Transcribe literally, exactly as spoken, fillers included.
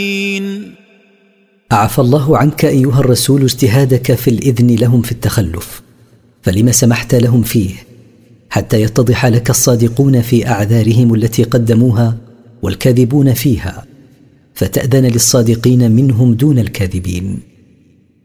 عفى الله عنك أيها الرسول اجتهادك في الإذن لهم في التخلف، فلما سمحت لهم فيه حتى يتضح لك الصادقون في أعذارهم التي قدموها والكاذبون فيها، فتأذن للصادقين منهم دون الكاذبين.